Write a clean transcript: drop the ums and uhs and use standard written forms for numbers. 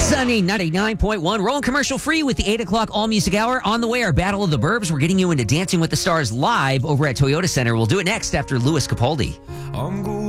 Sunday 99.1, rolling commercial free with the 8 o'clock All Music Hour. On the way, our Battle of the Burbs. We're getting you into Dancing with the Stars live over at Toyota Center. We'll do it next after Louis Capaldi.